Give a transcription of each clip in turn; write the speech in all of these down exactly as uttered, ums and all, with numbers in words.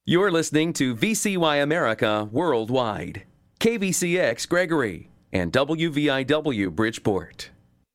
You're listening to V C Y America Worldwide, K V C X Gregory, and W V I W Bridgeport.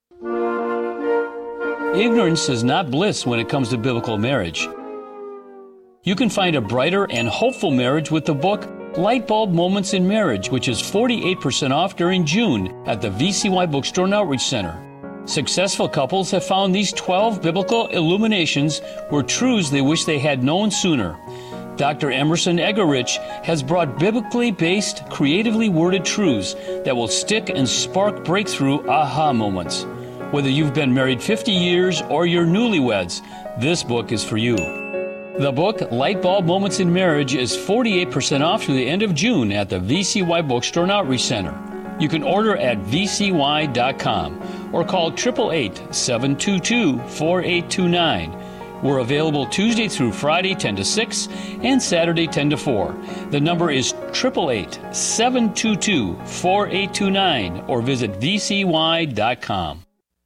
Ignorance is not bliss when it comes to biblical marriage. You can find a brighter and hopeful marriage with the book Light Bulb Moments in Marriage, which is forty-eight percent off during June at the V C Y Bookstore and Outreach Center. Successful couples have found these twelve biblical illuminations were truths they wish they had known sooner. Doctor Emerson Egerich has brought biblically based, creatively worded truths that will stick and spark breakthrough aha moments. Whether you've been married fifty years or you're newlyweds, this book is for you. The book, Light Bulb Moments in Marriage, is forty-eight percent off through the end of June at the V C Y Bookstore and Outreach Center. You can order at v c y dot com or call eight eight eight, seven two two, four eight two nine. We're available Tuesday through Friday, ten to six, and Saturday, ten to four. The number is eight eight eight, seven two two, four eight two nine or visit v c y dot com.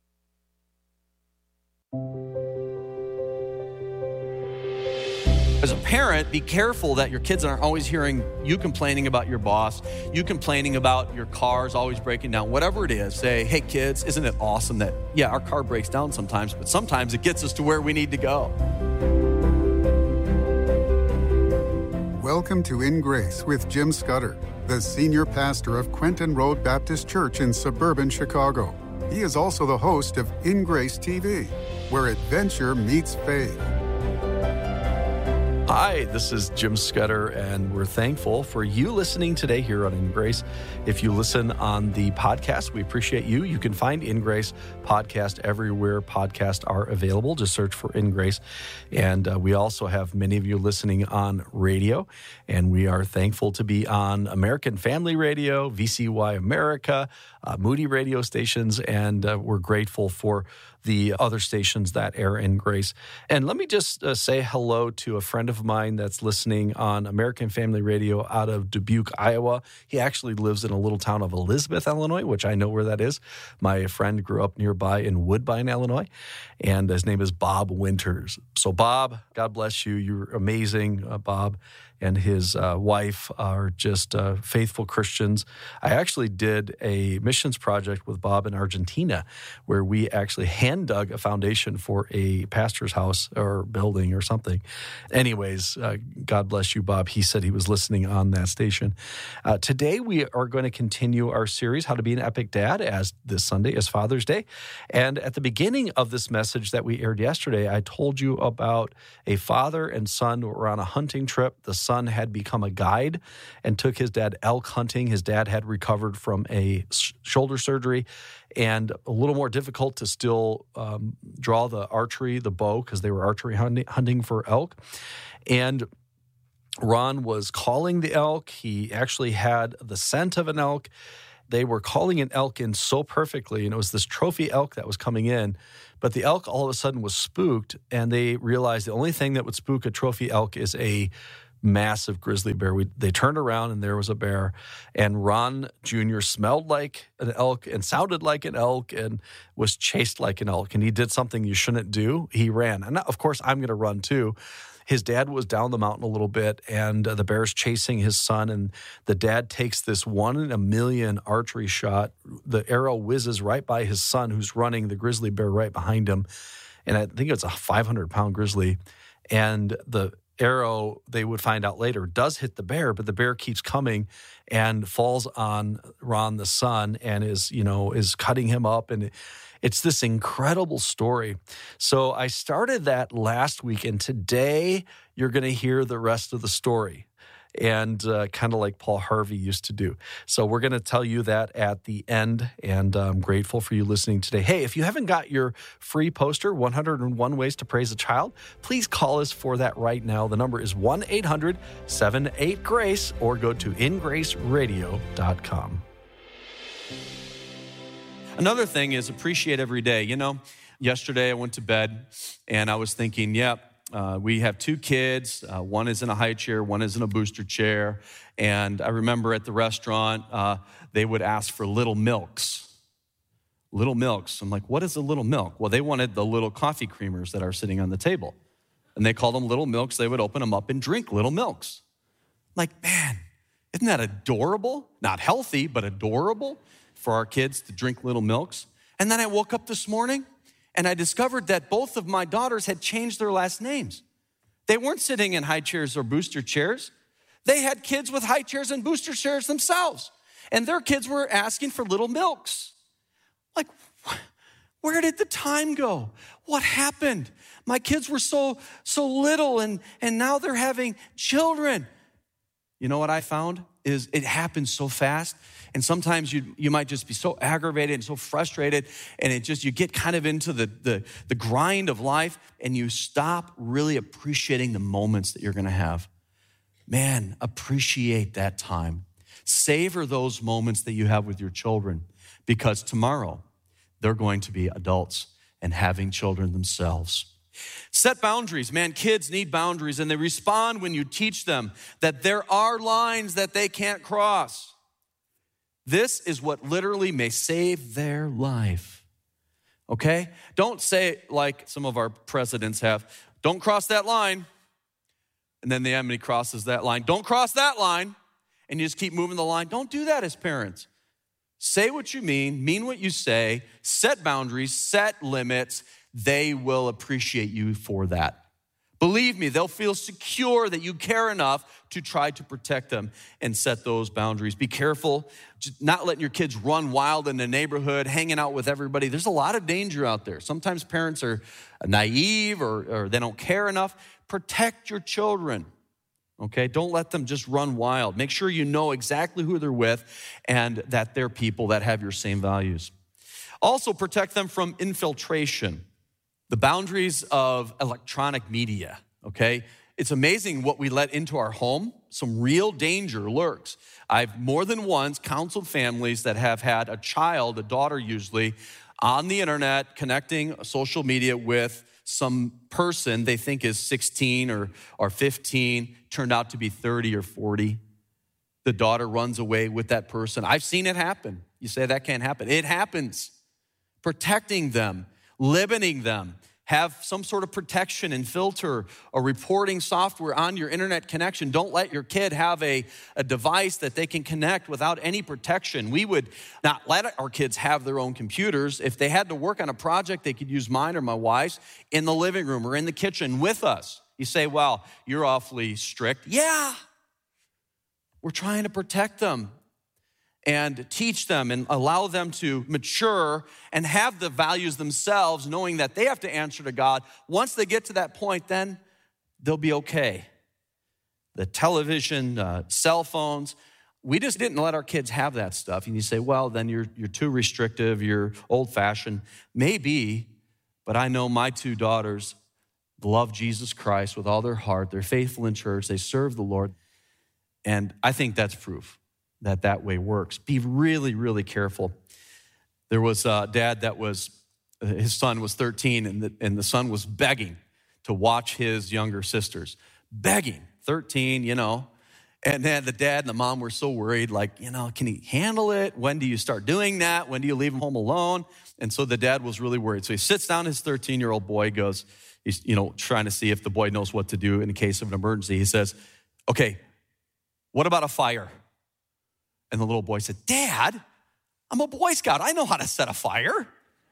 As a parent, be careful that your kids aren't always hearing you complaining about your boss, you complaining about your car's always breaking down, whatever it is. Say, hey kids, isn't it awesome that, yeah, our car breaks down sometimes, but sometimes it gets us to where we need to go. Welcome to In Grace with Jim Scudder, the senior pastor of Quentin Road Baptist Church in suburban Chicago. He is also the host of In Grace T V, where adventure meets faith. Hi, this is Jim Scudder, and we're thankful for you listening today here on In Grace. If you listen on the podcast, we appreciate you. You can find In Grace podcast everywhere podcasts are available. Just search for In Grace. And uh, we also have many of you listening on radio, and we are thankful to be on American Family Radio, V C Y America, uh, Moody radio stations, and uh, we're grateful for the other stations that air In Grace. And let me just uh, say hello to a friend of mine that's listening on American Family Radio out of Dubuque, Iowa. He actually lives in a little town of Elizabeth, Illinois, which I know where that is. My friend grew up nearby in Woodbine, Illinois, and his name is Bob Winters. So Bob, God bless you. You're amazing, uh, Bob. And his uh, wife are just uh, faithful Christians. I actually did a missions project with Bob in Argentina where we actually hand dug a foundation for a pastor's house or building or something. Anyways, uh, God bless you, Bob. He said he was listening on that station. Uh, today we are going to continue our series, How to Be an Epic Dad, as this Sunday is Father's Day. And at the beginning of this message that we aired yesterday, I told you about a father and son who were on a hunting trip. The son had become a guide and took his dad elk hunting. His dad had recovered from a sh- shoulder surgery and a little more difficult to still um, draw the archery, the bow, because they were archery hunting, hunting for elk. And Ron was calling the elk. He actually had the scent of an elk. They were calling an elk in so perfectly, and it was this trophy elk that was coming in. But the elk all of a sudden was spooked, and they realized the only thing that would spook a trophy elk is a massive grizzly bear. We, they turned around and there was a bear, and Ron Junior smelled like an elk and sounded like an elk and was chased like an elk. And he did something you shouldn't do. He ran. And of course, I'm going to run too. His dad was down the mountain a little bit, and uh, the bear's chasing his son, and the dad takes this one in a million archery shot. The arrow whizzes right by his son, who's running, the grizzly bear right behind him. And I think it's a five hundred pound grizzly. And the arrow, they would find out later, does hit the bear, but the bear keeps coming and falls on Ron, the son, and is, you know, is cutting him up. And it's this incredible story. So I started that last week, and today you're going to hear the rest of the story. And uh, kind of like Paul Harvey used to do. So we're going to tell you that at the end, and I'm grateful for you listening today. Hey, if you haven't got your free poster, one hundred one Ways to Praise a Child, please call us for that right now. The number is one eight hundred seven eight GRACE, or go to in grace radio dot com. Another thing is appreciate every day. You know, yesterday I went to bed, and I was thinking, yep, Uh, we have two kids. Uh, one is in a high chair, one is in a booster chair. And I remember at the restaurant, uh, they would ask for little milks. Little milks. I'm like, what is a little milk? Well, they wanted the little coffee creamers that are sitting on the table. and they called them Little Milks. They would open them up and drink Little Milks. Like, man, isn't that adorable? Not healthy, but adorable for our kids to drink Little Milks. And then I woke up this morning and I discovered that both of my daughters had changed their last names. They weren't sitting in high chairs or booster chairs. They had kids with high chairs and booster chairs themselves. And their kids were asking for Little Milks. Like, where did the time go? What happened? My kids were so, so little and, and now they're having children. You know what I found is it happens so fast. And sometimes you you might just be so aggravated and so frustrated, and it just, you get kind of into the, the, the grind of life, and you stop really appreciating the moments that you're gonna have. Man, appreciate that time. Savor those moments that you have with your children, because tomorrow they're going to be adults and having children themselves. Set boundaries. Man, kids need boundaries, and they respond when you teach them that there are lines that they can't cross. This is what literally may save their life, okay? Don't say like some of our presidents have, don't cross that line, and then the enemy crosses that line. Don't cross that line, and you just keep moving the line. Don't do that as parents. Say what you mean, mean what you say, set boundaries, set limits. They will appreciate you for that. Believe me, they'll feel secure that you care enough to try to protect them and set those boundaries. Be careful, not letting your kids run wild in the neighborhood, hanging out with everybody. There's a lot of danger out there. Sometimes parents are naive or, or they don't care enough. Protect your children, okay? Don't let them just run wild. Make sure you know exactly who they're with and that they're people that have your same values. Also, protect them from infiltration. The boundaries of electronic media, okay? It's amazing what we let into our home. Some real danger lurks. I've more than once counseled families that have had a child, a daughter usually, on the internet, connecting social media with some person they think is sixteen or, or fifteen, turned out to be thirty or forty. The daughter runs away with that person. I've seen it happen. You say that can't happen. It happens. Protecting them, limiting them, have some sort of protection and filter or reporting software on your internet connection. Don't let your kid have a, a device that they can connect without any protection. We would not let our kids have their own computers. If they had to work on a project, they could use mine or my wife's in the living room or in the kitchen with us. You say, well, you're awfully strict. Yeah, we're trying to protect them and teach them and allow them to mature and have the values themselves, knowing that they have to answer to God. Once they get to that point, then they'll be okay. The television, uh, cell phones, we just didn't let our kids have that stuff. And you say, well, then you're, you're too restrictive, you're old-fashioned. Maybe, but I know my two daughters love Jesus Christ with all their heart. They're faithful in church. They serve the Lord. And I think that's proof that that way works. Be really, really careful. There was a dad that was, his son was thirteen, and the, and the son was begging to watch his younger sisters. Begging, thirteen, you know. And then the dad and the mom were so worried, like, you know, can he handle it? When do you start doing that? When do you leave him home alone? And so the dad was really worried. So he sits down, his thirteen-year-old boy goes, he's, you know, trying to see if the boy knows what to do in case of an emergency. He says, okay, what about a fire? And the little boy said, Dad, I'm a Boy Scout. I know how to set a fire.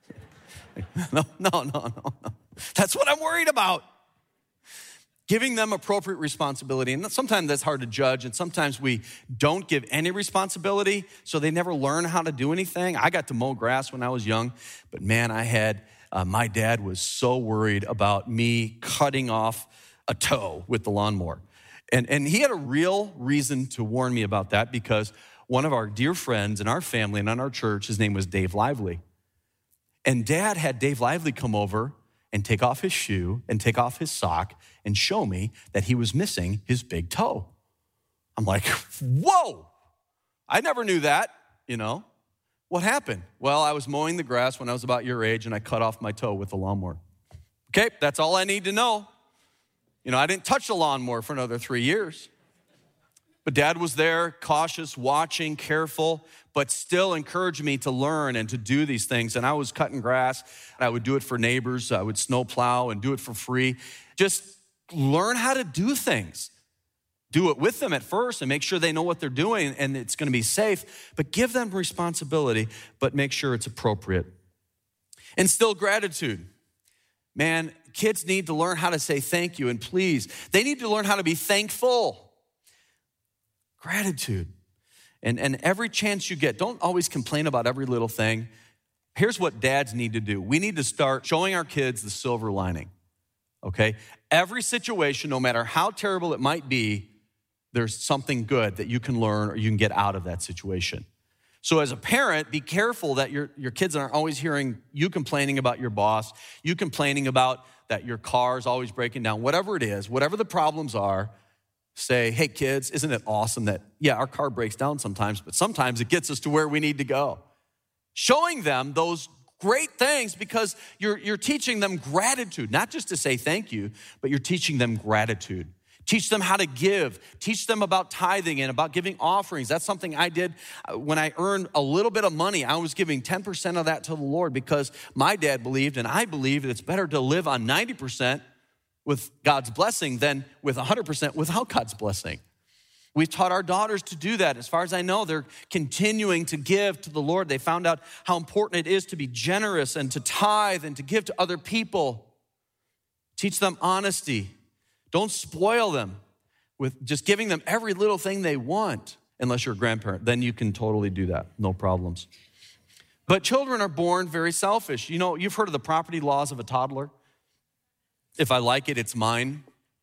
no, no, no, no, no. That's what I'm worried about. Giving them appropriate responsibility. And sometimes that's hard to judge. And sometimes we don't give any responsibility, so they never learn how to do anything. I got to mow grass when I was young. But man, I had, uh, my dad was so worried about me cutting off a toe with the lawnmower. And, and he had a real reason to warn me about that, because one of our dear friends in our family and on our church, his name was Dave Lively. And Dad had Dave Lively come over and take off his shoe and take off his sock and show me that he was missing his big toe. I'm like, whoa, I never knew that, you know. What happened? Well, I was mowing the grass when I was about your age, and I cut off my toe with the lawnmower. Okay, that's all I need to know. You know, I didn't touch the lawnmower for another three years. But Dad was there, cautious, watching, careful, but still encouraged me to learn and to do these things. And I was cutting grass, and I would do it for neighbors. I would snow plow and do it for free. Just learn how to do things. Do it with them at first and make sure they know what they're doing and it's going to be safe, but give them responsibility, but make sure it's appropriate. Instill gratitude. Man, kids need to learn how to say thank you and please. They need to learn how to be thankful. Gratitude. And, and every chance you get, don't always complain about every little thing. Here's what dads need to do. We need to start showing our kids the silver lining, okay? Every situation, no matter how terrible it might be, there's something good that you can learn or you can get out of that situation. So as a parent, be careful that your, your kids aren't always hearing you complaining about your boss, you complaining about that your car is always breaking down, whatever it is, whatever the problems are, say, hey kids, isn't it awesome that, yeah, our car breaks down sometimes, but sometimes it gets us to where we need to go. Showing them those great things because you're, you're teaching them gratitude, not just to say thank you, but you're teaching them gratitude. Teach them how to give. Teach them about tithing and about giving offerings. That's something I did when I earned a little bit of money. I was giving ten percent of that to the Lord because my dad believed, and I believe that it's better to live on ninety percent with God's blessing than with one hundred percent without God's blessing. We've taught our daughters to do that. As far as I know, they're continuing to give to the Lord. They found out how important it is to be generous and to tithe and to give to other people. Teach them honesty. Don't spoil them with just giving them every little thing they want, unless you're a grandparent. Then you can totally do that, no problems. But children are born very selfish. You know, you've heard of the property laws of a toddler. If I like it, it's mine.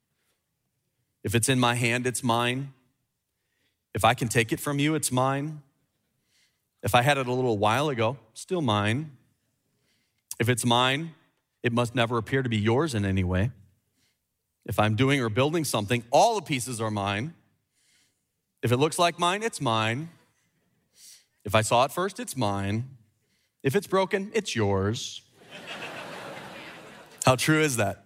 If it's in my hand, it's mine. If I can take it from you, it's mine. If I had it a little while ago, still mine. If it's mine, it must never appear to be yours in any way. If I'm doing or building something, all the pieces are mine. If it looks like mine, it's mine. If I saw it first, it's mine. If it's broken, it's yours. How true is that?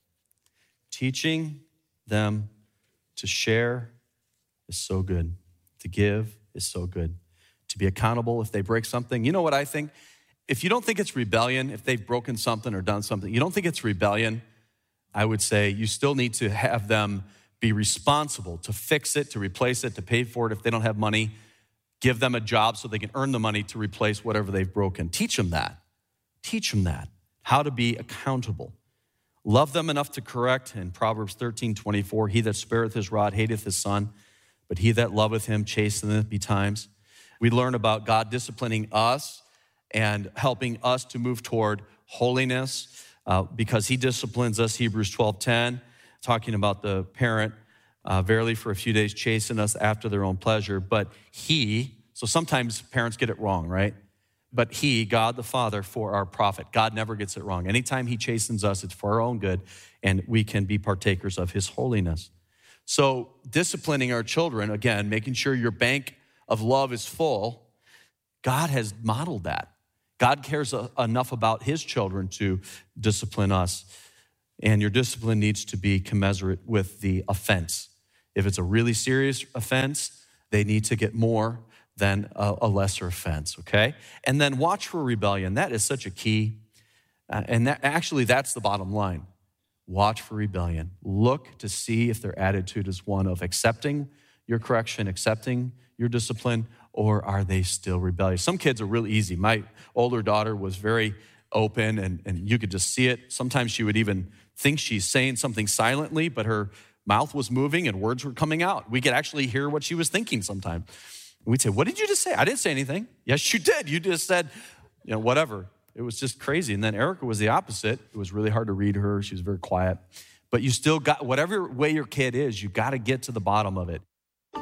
Teaching them to share is so good. To give is so good. To be accountable if they break something. You know what I think? If you don't think it's rebellion, if they've broken something or done something, you don't think it's rebellion, I would say you still need to have them be responsible to fix it, to replace it, to pay for it. If they don't have money, give them a job so they can earn the money to replace whatever they've broken. Teach them that. Teach them that, how to be accountable. Love them enough to correct. In Proverbs thirteen twenty-four, he that spareth his rod hateth his son, but he that loveth him chasteneth betimes. We learn about God disciplining us and helping us to move toward holiness uh, because he disciplines us. Hebrews twelve ten, talking about the parent, uh, verily for a few days chasten us after their own pleasure, but he, so sometimes parents get it wrong, right? But he, God the Father, for our profit. God never gets it wrong. Anytime he chastens us, it's for our own good, and we can be partakers of his holiness. So disciplining our children, again, making sure your bank of love is full, God has modeled that. God cares enough about his children to discipline us, and your discipline needs to be commensurate with the offense. If it's a really serious offense, they need to get more than a, a lesser offense, okay? And then watch for rebellion. That is such a key. Uh, and that, actually, that's the bottom line. Watch for rebellion. Look to see if their attitude is one of accepting your correction, accepting your discipline, or are they still rebellious? Some kids are really easy. My older daughter was very open, and, and you could just see it. Sometimes she would even think she's saying something silently, but her mouth was moving and words were coming out. We could actually hear what she was thinking sometimes. We'd say, what did you just say? I didn't say anything. Yes, you did. You just said, you know, whatever. It was just crazy. And then Erica was the opposite. It was really hard to read her. She was very quiet. But you still got, whatever way your kid is, you got to get to the bottom of it.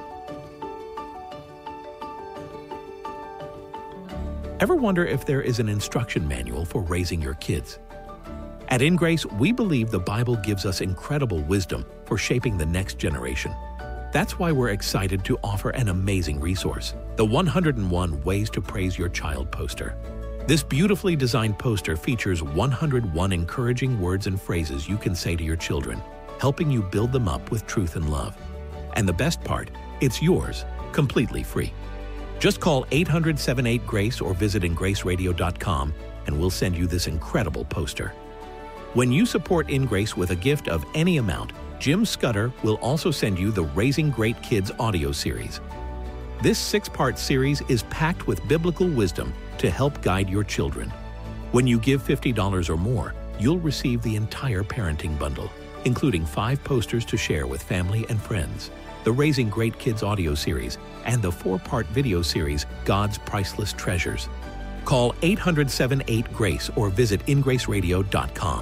Ever wonder if there is an instruction manual for raising your kids? At InGrace, we believe the Bible gives us incredible wisdom for shaping the next generation. That's why we're excited to offer an amazing resource, the one hundred and one Ways to Praise Your Child poster. This beautifully designed poster features one hundred and one encouraging words and phrases you can say to your children, helping you build them up with truth and love. And the best part, it's yours, completely free. Just call eight hundred, seven eight, GRACE or visit in grace radio dot com and we'll send you this incredible poster. When you support In Grace with a gift of any amount, Jim Scudder will also send you the Raising Great Kids audio series. This six-part series is packed with biblical wisdom to help guide your children. When you give fifty dollars or more, you'll receive the entire parenting bundle, including five posters to share with family and friends, the Raising Great Kids audio series, and the four-part video series, God's Priceless Treasures. Call eight hundred, seven eight, GRACE or visit in grace radio dot com.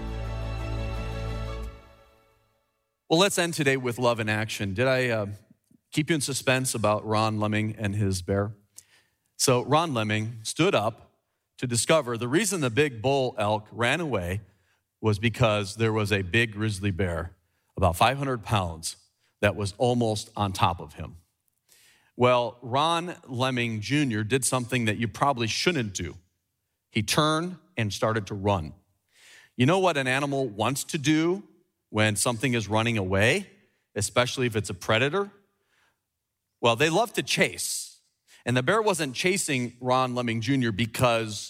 Well, let's end today with love in action. Did I uh, keep you in suspense about Ron Lemming and his bear? So Ron Lemming stood up to discover the reason the big bull elk ran away was because there was a big grizzly bear, about five hundred pounds, that was almost on top of him. Well, Ron Lemming Junior did something that you probably shouldn't do. He turned and started to run. You know what an animal wants to do when something is running away, especially if it's a predator? Well, they love to chase. And the bear wasn't chasing Ron Lemming Junior because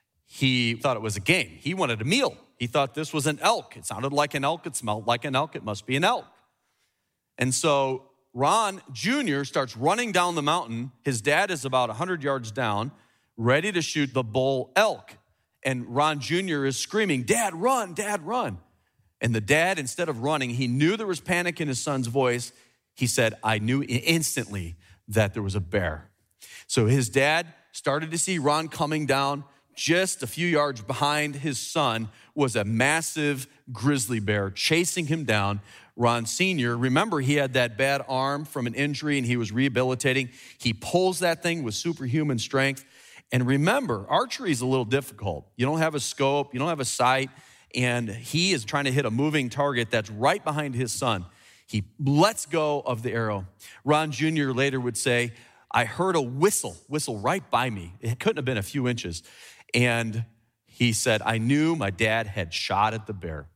he thought it was a game. He wanted a meal. He thought this was an elk. It sounded like an elk. It smelled like an elk. It must be an elk. And so Ron Junior starts running down the mountain. His dad is about one hundred yards down, ready to shoot the bull elk. And Ron Junior is screaming, "Dad, run, Dad, run." And the dad, instead of running, he knew there was panic in his son's voice. He said, "I knew instantly that there was a bear." So his dad started to see Ron coming down. Just a few yards behind his son was a massive grizzly bear chasing him down. Ron Senior, remember, he had that bad arm from an injury and he was rehabilitating. He pulls that thing with superhuman strength. And remember, archery is a little difficult. You don't have a scope, you don't have a sight, and he is trying to hit a moving target that's right behind his son. He lets go of the arrow. Ron Junior later would say, "I heard a whistle, whistle right by me. It couldn't have been a few inches." And he said, "I knew my dad had shot at the bear."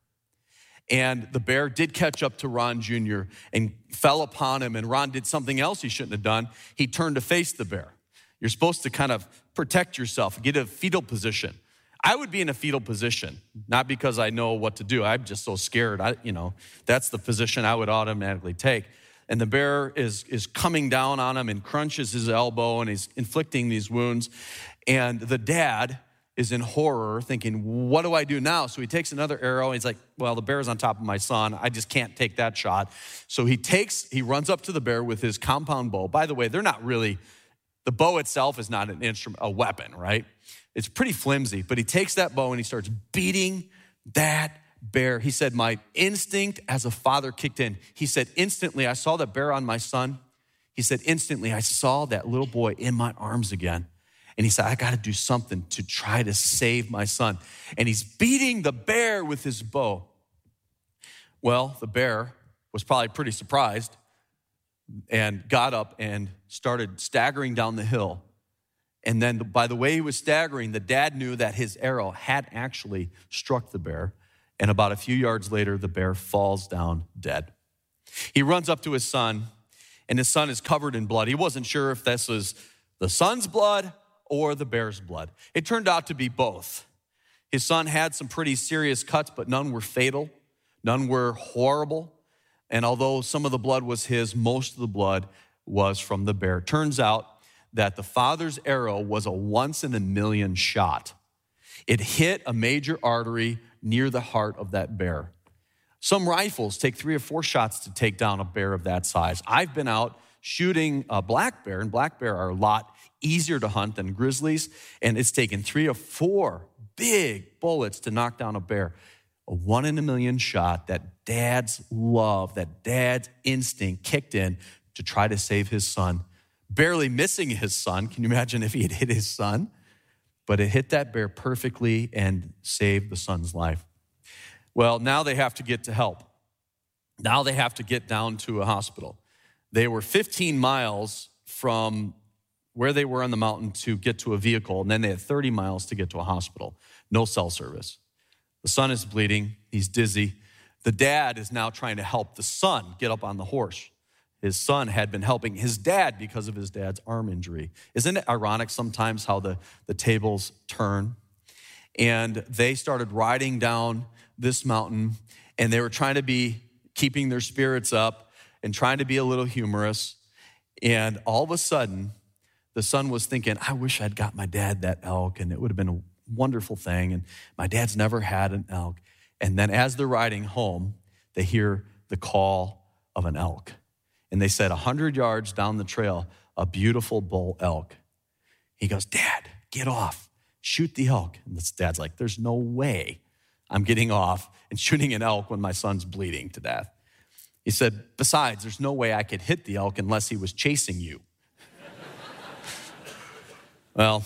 And the bear did catch up to Ron Junior and fell upon him, and Ron did something else he shouldn't have done. He turned to face the bear. You're supposed to kind of protect yourself, get a fetal position. I would be in a fetal position, not because I know what to do. I'm just so scared. I, you know, that's the position I would automatically take. And the bear is, is coming down on him and crunches his elbow, and he's inflicting these wounds. And the dad is in horror, thinking, what do I do now? So he takes another arrow, and he's like, well, the bear's on top of my son. I just can't take that shot. So he takes, he runs up to the bear with his compound bow. By the way, they're not really, the bow itself is not an instrument, a weapon, right? It's pretty flimsy, but he takes that bow and he starts beating that bear. He said, my instinct as a father kicked in. He said, instantly, I saw that bear on my son. He said, instantly, I saw that little boy in my arms again. And he said, I got to do something to try to save my son. And he's beating the bear with his bow. Well, the bear was probably pretty surprised and got up and started staggering down the hill. And then by the way he was staggering, the dad knew that his arrow had actually struck the bear. And about a few yards later, the bear falls down dead. He runs up to his son, and his son is covered in blood. He wasn't sure if this was the son's blood or the bear's blood. It turned out to be both. His son had some pretty serious cuts, but none were fatal. None were horrible. And although some of the blood was his, most of the blood was from the bear. Turns out that the father's arrow was a once in a million shot. It hit a major artery near the heart of that bear. Some rifles take three or four shots to take down a bear of that size. I've been out shooting a black bear, and black bear are a lot easier to hunt than grizzlies, and it's taken three or four big bullets to knock down a bear. A one in a million shot that dad's love, that dad's instinct kicked in to try to save his son. Barely missing his son. Can you imagine if he had hit his son? But it hit that bear perfectly and saved the son's life. Well, now they have to get to help. Now they have to get down to a hospital. They were fifteen miles from where they were on the mountain to get to a vehicle, and then they had thirty miles to get to a hospital. No cell service. The son is bleeding. He's dizzy. The dad is now trying to help the son get up on the horse. His son had been helping his dad because of his dad's arm injury. Isn't it ironic sometimes how the, the tables turn? And they started riding down this mountain, and they were trying to be keeping their spirits up and trying to be a little humorous. And all of a sudden, the son was thinking, I wish I'd got my dad that elk, and it would have been a wonderful thing. And my dad's never had an elk. And then as they're riding home, they hear the call of an elk. And they said, a hundred yards down the trail, a beautiful bull elk. He goes, Dad, get off, shoot the elk. And this dad's like, there's no way I'm getting off and shooting an elk when my son's bleeding to death. He said, besides, there's no way I could hit the elk unless he was chasing you. Well,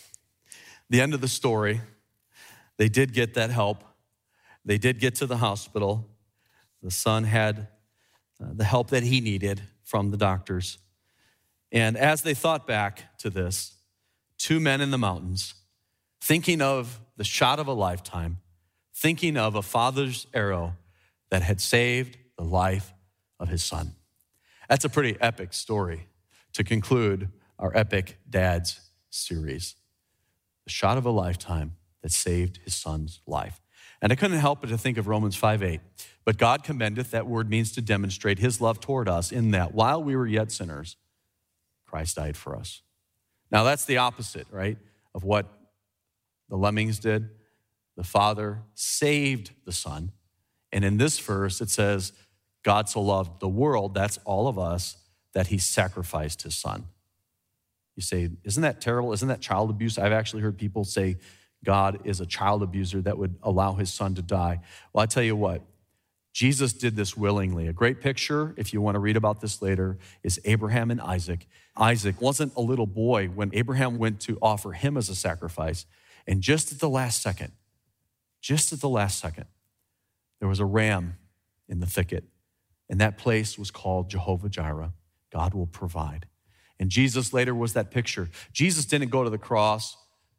the end of the story, they did get that help. They did get to the hospital. The son had uh, the help that he needed from the doctors. And as they thought back to this, two men in the mountains, thinking of the shot of a lifetime, thinking of a father's arrow that had saved the life of his son. That's a pretty epic story to conclude our Epic Dads series. The shot of a lifetime that saved his son's life. And I couldn't help but to think of Romans five eight. But God commendeth, that word means to demonstrate his love toward us, in that while we were yet sinners, Christ died for us. Now that's the opposite, right, of what the lemmings did. The Father saved the Son. And in this verse, it says, God so loved the world, that's all of us, that he sacrificed his Son. You say, isn't that terrible? Isn't that child abuse? I've actually heard people say God is a child abuser that would allow his son to die. Well, I tell you what, Jesus did this willingly. A great picture, if you want to read about this later, is Abraham and Isaac. Isaac wasn't a little boy when Abraham went to offer him as a sacrifice. And just at the last second, just at the last second, there was a ram in the thicket. And that place was called Jehovah Jireh. God will provide. And Jesus later was that picture. Jesus didn't go to the cross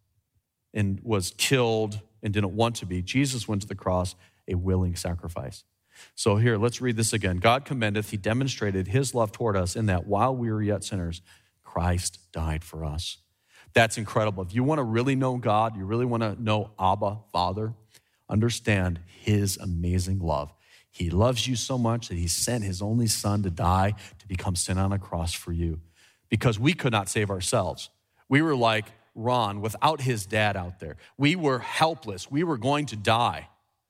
and was killed and didn't want to be. Jesus went to the cross, a willing sacrifice. So here, let's read this again. God commendeth, he demonstrated his love toward us in that while we were yet sinners, Christ died for us. That's incredible. If you want to really know God, you really want to know Abba, Father, understand his amazing love. He loves you so much that he sent his only son to die, to become sin on a cross for you. Because we could not save ourselves. We were like Ron without his dad out there. We were helpless. We were going to die.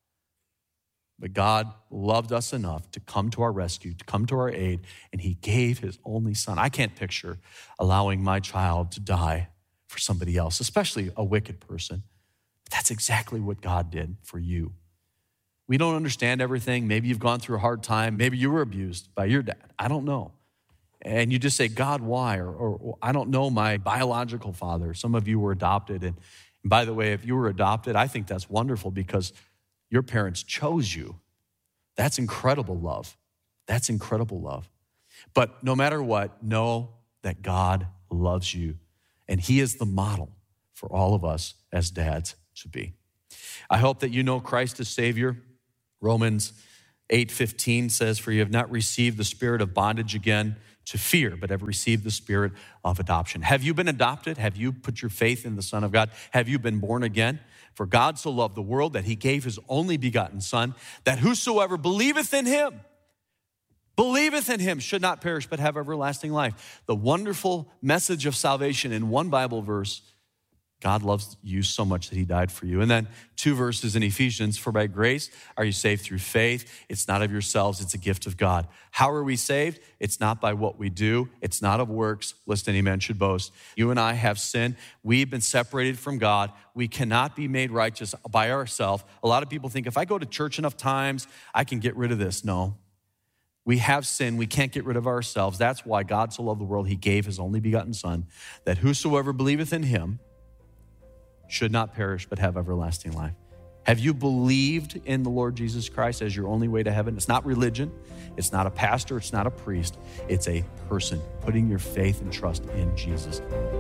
But God loved us enough to come to our rescue, to come to our aid, and he gave his only son. I can't picture allowing my child to die for somebody else, especially a wicked person. But that's exactly what God did for you. We don't understand everything. Maybe you've gone through a hard time. Maybe you were abused by your dad. I don't know. And you just say, God, why? Or, or, or I don't know my biological father. Some of you were adopted. And, and by the way, if you were adopted, I think that's wonderful because your parents chose you. That's incredible love. That's incredible love. But no matter what, know that God loves you. And he is the model for all of us as dads to be. I hope that you know Christ as Savior. Romans eight fifteen says, for you have not received the spirit of bondage again to fear, but have received the spirit of adoption. Have you been adopted? Have you put your faith in the Son of God? Have you been born again? For God so loved the world that he gave his only begotten Son, that whosoever believeth in him, believeth in him, should not perish, but have everlasting life. The wonderful message of salvation in one Bible verse. God loves you so much that he died for you. And then two verses in Ephesians, for by grace are you saved through faith. It's not of yourselves, it's a gift of God. How are we saved? It's not by what we do. It's not of works, lest any man should boast. You and I have sinned. We've been separated from God. We cannot be made righteous by ourselves. A lot of people think if I go to church enough times, I can get rid of this. No. We have sin. We can't get rid of ourselves. That's why God so loved the world, he gave his only begotten Son, that whosoever believeth in him should not perish, but have everlasting life. Have you believed in the Lord Jesus Christ as your only way to heaven? It's not religion. It's not a pastor. It's not a priest. It's a person putting your faith and trust in Jesus.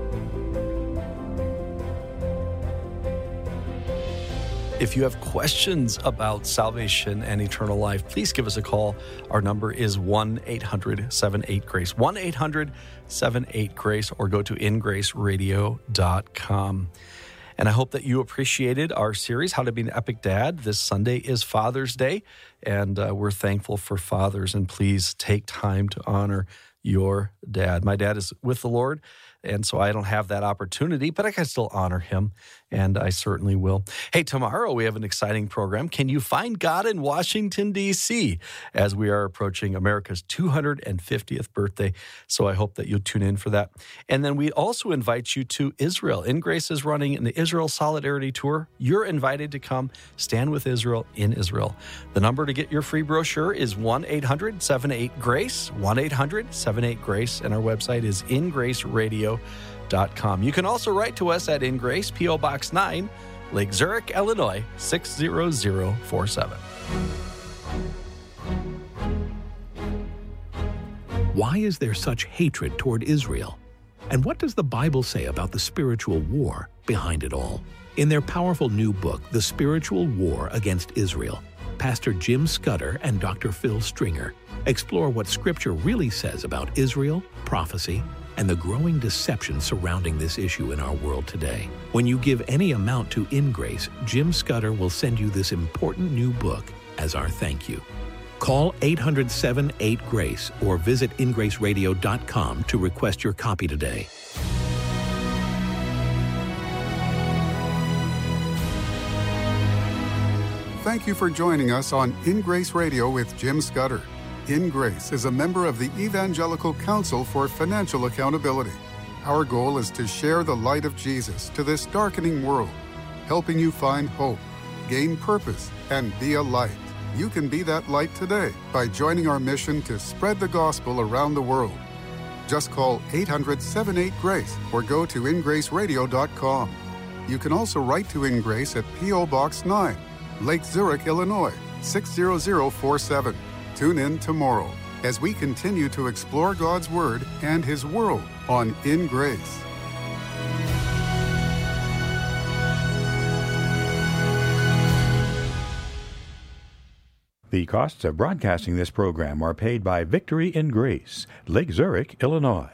If you have questions about salvation and eternal life, please give us a call. Our number is one eight hundred seven eight grace, one eight hundred seven eight grace, or go to in grace radio dot com. And I hope that you appreciated our series, How to Be an Epic Dad. This Sunday is Father's Day, and uh, we're thankful for fathers. And please take time to honor your dad. My dad is with the Lord, and so I don't have that opportunity, but I can still honor him, and I certainly will. Hey, tomorrow we have an exciting program. Can you find God in Washington, D C, as we are approaching America's two hundred fiftieth birthday? So I hope that you'll tune in for that. And then we also invite you to Israel. In Grace is running an Israel Solidarity Tour. You're invited to come stand with Israel in Israel. The number to get your free brochure is one eight hundred seven eight GRACE, one eight hundred seven eight GRACE, and our website is in grace radio dot com. You can also write to us at In Grace, P O. Box nine, Lake Zurich, Illinois, six zero zero four seven. Why is there such hatred toward Israel? And what does the Bible say about the spiritual war behind it all? In their powerful new book, The Spiritual War Against Israel, Pastor Jim Scudder and Doctor Phil Stringer explore what Scripture really says about Israel, prophecy, and the growing deception surrounding this issue in our world today. When you give any amount to In Grace, Jim Scudder will send you this important new book as our thank you. Call eight hundred seven eight GRACE or visit in grace radio dot com to request your copy today. Thank you for joining us on In Grace Radio with Jim Scudder. In Grace is a member of the Evangelical Council for Financial Accountability. Our goal is to share the light of Jesus to this darkening world, helping you find hope, gain purpose, and be a light. You can be that light today by joining our mission to spread the gospel around the world. Just call eight hundred seven eight GRACE or go to in grace radio dot com. You can also write to In Grace at P O. Box nine, Lake Zurich, Illinois, six zero zero four seven. Tune in tomorrow as we continue to explore God's Word and His world on In Grace. The costs of broadcasting this program are paid by Victory in Grace, Lake Zurich, Illinois.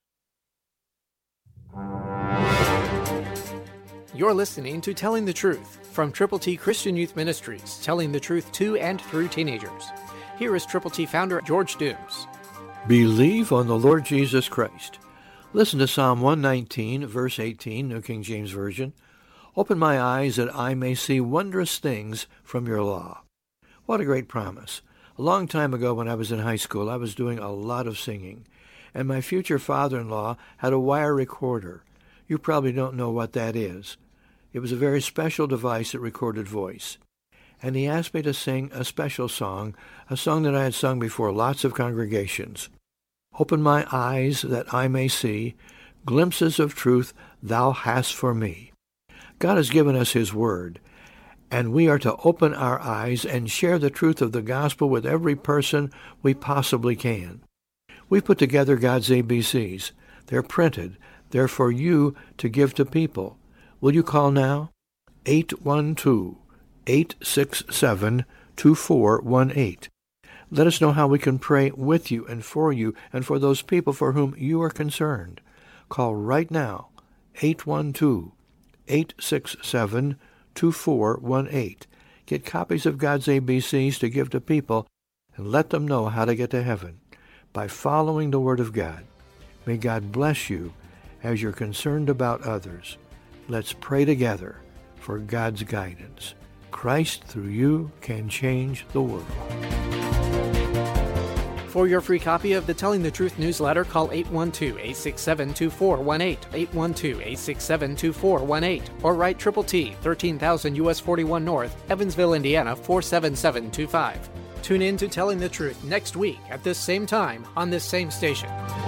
You're listening to Telling the Truth from Triple T Christian Youth Ministries, telling the truth to and through teenagers. Here is Triple T founder George Dooms. Believe on the Lord Jesus Christ. Listen to Psalm one nineteen, verse eighteen, New King James Version. Open my eyes that I may see wondrous things from your law. What a great promise. A long time ago when I was in high school, I was doing a lot of singing, and my future father-in-law had a wire recorder. You probably don't know what that is. It was a very special device that recorded voice. And he asked me to sing a special song, a song that I had sung before lots of congregations. Open my eyes that I may see glimpses of truth thou hast for me. God has given us his word, and we are to open our eyes and share the truth of the gospel with every person we possibly can. We put together God's A B Cs. They're printed. They're for you to give to people. Will you call now? eight one two, eight six seven, two four one eight. Let us know how we can pray with you and for you and for those people for whom you are concerned. Call right now, eight one two, eight six seven, two four one eight. Get copies of God's A B Cs to give to people and let them know how to get to heaven by following the Word of God. May God bless you as you're concerned about others. Let's pray together for God's guidance. Christ, through you, can change the world. For your free copy of the Telling the Truth newsletter, call eight one two, eight six seven, two four one eight, eight one two, eight six seven, two four one eight, or write Triple T, thirteen thousand U S forty-one North, Evansville, Indiana, four seven seven two five. Tune in to Telling the Truth next week at this same time on this same station.